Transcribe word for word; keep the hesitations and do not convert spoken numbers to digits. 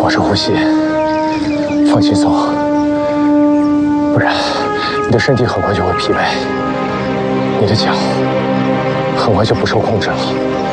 保持呼吸，放轻松，不然你的身体很快就会疲惫，你的脚很快就不受控制了。